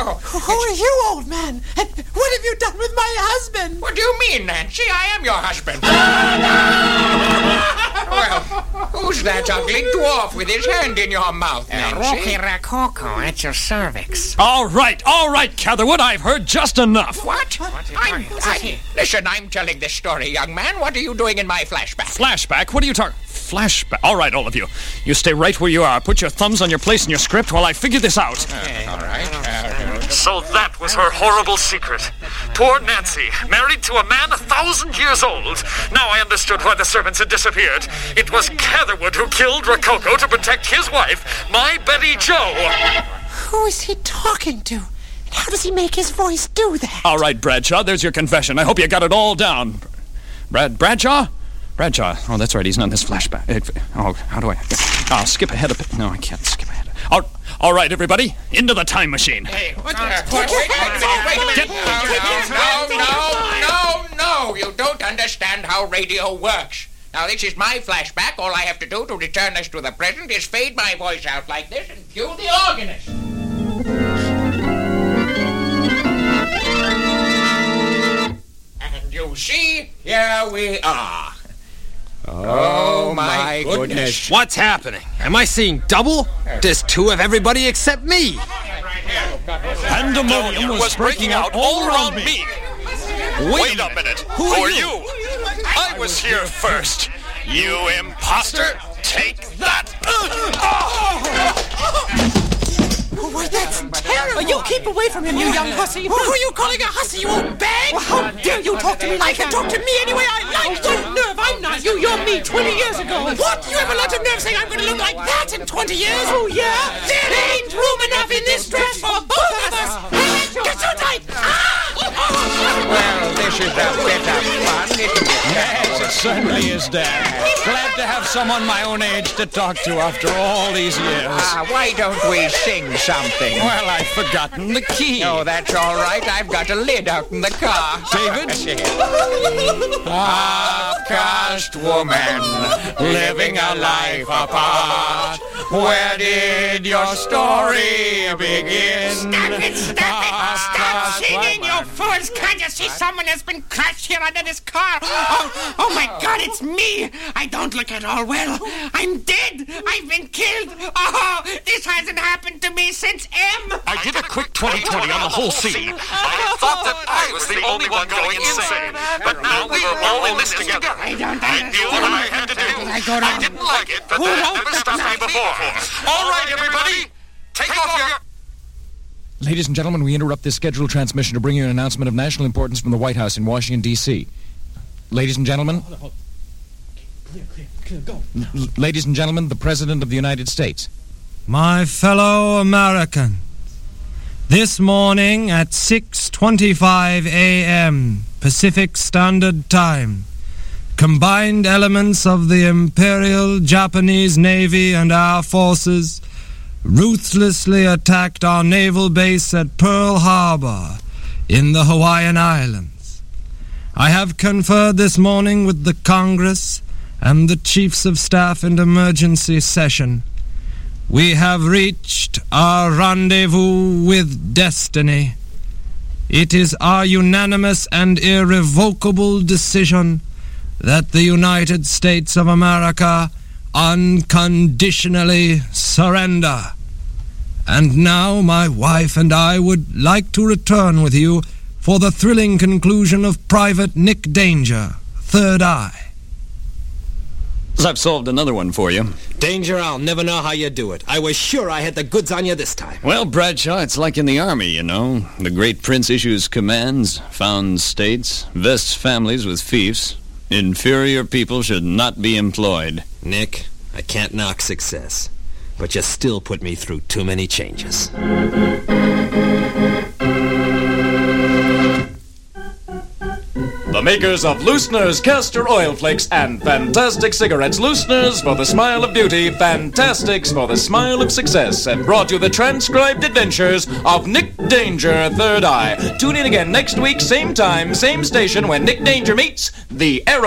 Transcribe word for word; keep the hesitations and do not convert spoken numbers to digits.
Oh, Who are you, old man? And what have you done with my husband? what do you mean, Nancy? I am your husband. Well, who's that ugly dwarf with his hand in your mouth, Nancy? Rocky Rococo at your cervix. All right, all right, Catherwood, I've heard just enough. What? I'm, I, listen, I'm telling this story, young man. What are you doing in my flashback? Flashback? What are you talking... Flashback? All right, all of you. You stay right where you are. Put your thumbs on your place in your script while I figure this out. Uh, all right. Uh, So that was her horrible secret. Poor Nancy, married to a man a thousand years old. Now I understood why the servants had disappeared. It was Catherwood who killed Rococo to protect his wife, my Betty Jo. Who is he talking to? And how does he make his voice do that? All right, Bradshaw, there's your confession. I hope you got it all down. Brad... Bradshaw? Bradshaw. Oh, that's right, he's not in this flashback. Uh, oh, how do I... I'll skip ahead a bit. No, I can't skip ahead. All, all right, everybody, into the time machine. Hey, what the... Wait, wait, wait a minute, wait a minute. No, no, no, no, no. You don't understand how radio works. Now, this is my flashback. All I have to do to return us to the present is fade my voice out like this and cue the organist. And you see, here we are. Oh, my goodness. What's happening? Am I seeing double? There's two of everybody except me. Pandemonium was breaking out all around me. Wait a minute. Who are you? I was here first. You imposter. Take that. Oh, why, that's terrible. You keep away from him, you young hussy. Who are you calling a hussy, you old bag? Well, how dare you talk to me like that? Talk to me any way I like. Oh, what nerve? I'm not you. You're me twenty years ago. What? You have a lot of nerve saying I'm going to look like that in twenty years? Oh, yeah? There ain't room enough in this dress for both of us. Get so tight. Ah! Well, this is a bit of fun, isn't it? Yes, it certainly is, Dad. Glad to have someone my own age to talk to after all these years. Ah, why don't we sing something? Well, I've forgotten the key. Oh, that's all right. I've got a lid out in the car. David? Outcast woman, living a life apart. Where did your story begin? Stop it! Stop it! Stop singing, you fools! Can't you see someone has been crushed here under this car? Oh, oh my God, it's me! I don't look at all well. I'm dead! I've been killed! Oh, this hasn't happened to me since M! I did a quick twenty twenty on the whole scene. I thought that I was the only one going insane. But now we were all in this together. I don't I knew what I had to do. I go down. I didn't like it, but that never stopped me before. All right, everybody, take off your... Ladies and gentlemen, we interrupt this scheduled transmission to bring you an announcement of national importance from the White House in Washington, D C Ladies and gentlemen... L- ladies and gentlemen, the President of the United States. My fellow Americans, this morning at six twenty-five a.m. Pacific Standard Time, combined elements of the Imperial Japanese Navy and Air Forces ruthlessly attacked our naval base at Pearl Harbor in the Hawaiian Islands. I have conferred this morning with the Congress and the Chiefs of Staff in emergency session. We have reached our rendezvous with destiny. It is our unanimous and irrevocable decision that the United States of America unconditionally surrender. And now my wife and I would like to return with you for the thrilling conclusion of Private Nick Danger, Third Eye. I've solved another one for you. Danger, I'll never know how you do it. I was sure I had the goods on you this time. Well, Bradshaw, it's like in the Army, you know. The great prince issues commands, founds states, vests families with fiefs. Inferior people should not be employed. Nick, I can't knock success, but you still put me through too many changes. The makers of Loosener's Castor Oil Flakes and Fantastic Cigarettes. Loosener's for the smile of beauty, Fantastics for the smile of success, and brought you the transcribed adventures of Nick Danger, Third Eye. Tune in again next week, same time, same station, when Nick Danger meets the Arrow.